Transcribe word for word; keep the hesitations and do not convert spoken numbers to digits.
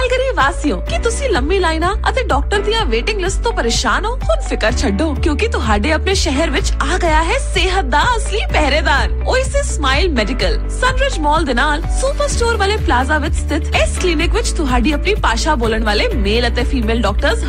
Calgary ਵਾਸੀਓ, ਕੀ ਤੁਸੀਂ ਲੰਮੀ ਲਾਈਨਾਂ ਅਤੇ ਡਾਕਟਰ ਦੀਆਂ ਵੇਟਿੰਗ ਲਿਸਟ ਤੋਂ ਪਰੇਸ਼ਾਨ ਹੋ? ਹੁਣ ਫਿਕਰ ਛੱਡੋ, ਕਿਉਂਕਿ ਤੁਹਾਡੇ ਆਪਣੇ ਸ਼ਹਿਰ ਵਿੱਚ ਆ ਗਿਆ ਹੈ ਸਿਹਤ ਦਾ ਅਸਲੀ ਪਹਿਰੇਦਾਰ, ਓਏਸਿਸ ਸਮਾਈਲ ਮੈਡੀਕਲ। ਸਨਰਿਜ ਮਾਲ ਦੇ ਨਾਲ ਸੁਪਰ ਸਟੋਰ ਵਾਲੇ ਪਲਾਜ਼ਾ ਵਿੱਚ ਸਥਿਤ ਇਸ ਕਲੀਨਿਕ ਵਿੱਚ ਤੁਹਾਡੀ ਆਪਣੀ ਭਾਸ਼ਾ ਬੋਲਣ ਵਾਲੇ ਮੇਲ ਅਤੇ ਫੀਮੇਲ ਡਾਕਟਰਸ